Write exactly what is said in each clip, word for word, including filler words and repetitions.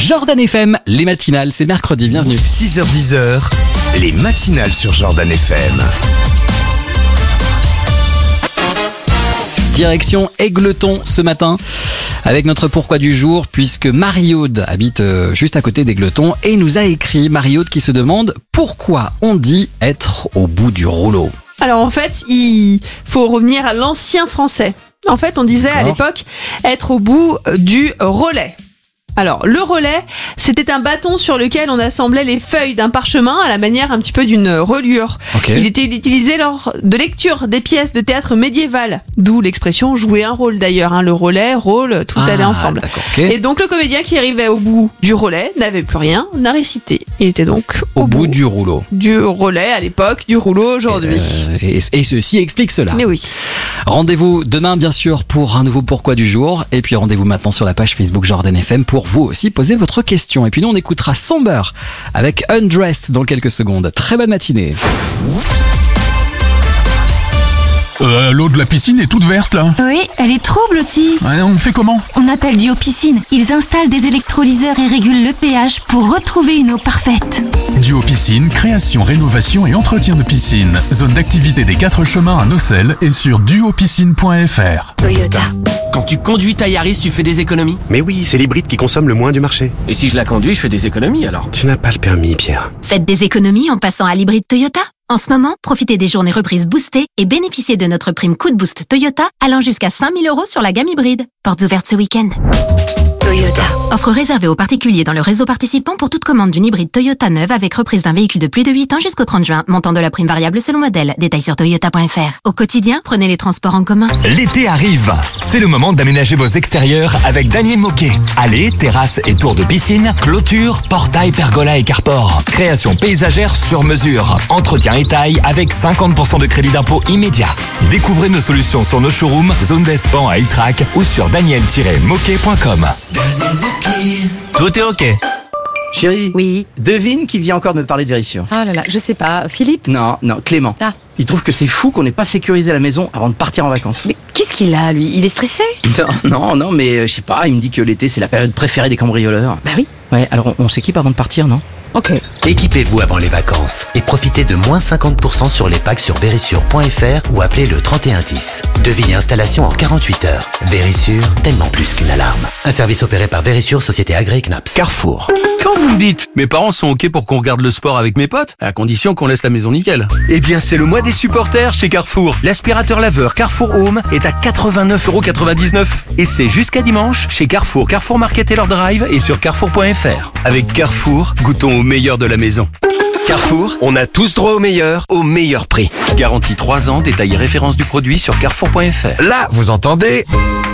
Jordan F M, les matinales, c'est mercredi, bienvenue. six heures dix, les matinales sur Jordan F M. Direction Égletons ce matin avec notre pourquoi du jour, puisque Marie-Aude habite juste à côté d'Égletons et nous a écrit, Marie-Aude qui se demande pourquoi on dit être au bout du rouleau. Alors en fait, il faut revenir à l'ancien français. En fait, on disait à l'époque être au bout du relais. Alors, le relais, c'était un bâton sur lequel on assemblait les feuilles d'un parchemin à la manière un petit peu d'une reliure. Okay. Il était utilisé lors de lecture des pièces de théâtre médiévales, d'où l'expression jouer un rôle d'ailleurs. Hein. Le relais, rôle, tout ah, allait ensemble. Okay. Et donc, le comédien qui arrivait au bout du relais n'avait plus rien à réciter. Il était donc au, au bout, bout du rouleau. Du relais à l'époque, du rouleau aujourd'hui. Et, euh, et, et ceci explique cela. Mais oui. Rendez-vous demain, bien sûr, pour un nouveau pourquoi du jour. Et puis rendez-vous maintenant sur la page Facebook Jordan F M pour vous aussi poser votre question. Et puis nous, on écoutera Somber avec Undressed dans quelques secondes. Très bonne matinée. Euh, l'eau de la piscine est toute verte là. Oui, elle est trouble aussi. Ouais, on fait comment? On appelle Duo Piscine. Ils installent des électrolyseurs et régulent le pH pour retrouver une eau parfaite. Duo Piscine, création, rénovation et entretien de piscine. Zone d'activité des quatre chemins à Nocelles et sur duo piscine point f r. Toyota. Quand tu conduis ta Yaris, tu fais des économies? Mais oui, c'est l'hybride qui consomme le moins du marché. Et si je la conduis, je fais des économies alors? Tu n'as pas le permis, Pierre. Faites des économies en passant à l'hybride Toyota. En ce moment, profitez des journées reprises boostées et bénéficiez de notre prime coup de boost Toyota allant jusqu'à cinq mille euros sur la gamme hybride. Portes ouvertes ce week-end. Toyota. Offre réservée aux particuliers dans le réseau participant pour toute commande d'une hybride Toyota neuve avec reprise d'un véhicule de plus de huit ans jusqu'au trente juin. Montant de la prime variable selon modèle. Détails sur toyota point f r. Au quotidien, prenez les transports en commun. L'été arrive. C'est le moment d'aménager vos extérieurs avec Daniel Moquet. Allées, terrasses et tours de piscine, clôture, portail, pergola et carport. Création paysagère sur mesure. Entretien et taille avec cinquante pour cent de crédit d'impôt immédiat. Découvrez nos solutions sur nos showrooms, zone d'Espan à Itrac ou sur daniel tiret moquet point com. Tout est ok. Chérie, Oui. devine qui vient encore me parler de Vérissure. Ah là là, je sais pas. Philippe? Non, non, Clément. Ah. Il trouve que c'est fou qu'on n'ait pas sécurisé la maison avant de partir en vacances. Mais qu'est-ce qu'il a, lui? Il est stressé? Non, non, non, mais euh, je sais pas, il me dit que l'été c'est la période préférée des cambrioleurs. Bah oui. Ouais, alors on, on s'équipe avant de partir, non? Ok. Équipez-vous avant les vacances et profitez de moins cinquante pour cent sur les packs sur vérissure point f r ou appelez le trente et un dix. Devis et installation en quarante-huit heures. Vérissure, tellement plus qu'une alarme. Un service opéré par Vérissure, société agréée C N A P S. Carrefour. Quand vous me dites, mes parents sont ok pour qu'on regarde le sport avec mes potes, à condition qu'on laisse la maison nickel. Eh bien, c'est le mois des supporters chez Carrefour. L'aspirateur laveur Carrefour Home est à quatre-vingt-neuf euros quatre-vingt-dix-neuf. Et c'est jusqu'à dimanche chez Carrefour, Carrefour Market et leur drive et sur carrefour point f r. Avec Carrefour, goûtons au meilleur de la maison. Carrefour, on a tous droit au meilleur, au meilleur prix. Garantie trois ans, détail et référence du produit sur carrefour point f r. Là, vous entendez?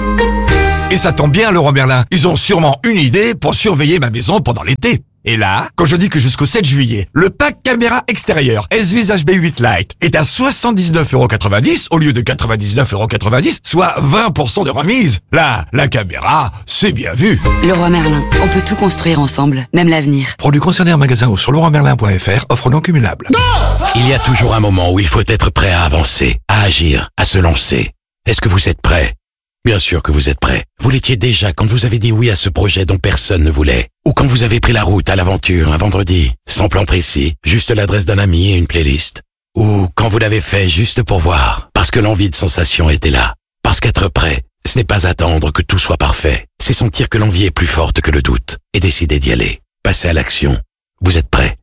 Et ça tombe bien, Leroy Merlin. Ils ont sûrement une idée pour surveiller ma maison pendant l'été. Et là, quand je dis que jusqu'au sept juillet, le pack caméra extérieure S V H B huit Lite est à soixante-dix-neuf euros quatre-vingt-dix au lieu de quatre-vingt-dix-neuf euros quatre-vingt-dix, soit vingt pour cent de remise. Là, la caméra, c'est bien vu. Leroy Merlin, on peut tout construire ensemble, même l'avenir. Produit concerné en magasin ou sur leroy merlin point f r, offre non cumulable. Il y a toujours un moment où il faut être prêt à avancer, à agir, à se lancer. Est-ce que vous êtes prêt? Bien sûr que vous êtes prêt. Vous l'étiez déjà quand vous avez dit oui à ce projet dont personne ne voulait. Ou quand vous avez pris la route à l'aventure un vendredi, sans plan précis, juste l'adresse d'un ami et une playlist. Ou quand vous l'avez fait juste pour voir, parce que l'envie de sensation était là. Parce qu'être prêt, ce n'est pas attendre que tout soit parfait. C'est sentir que l'envie est plus forte que le doute et décider d'y aller. Passer à l'action. Vous êtes prêt?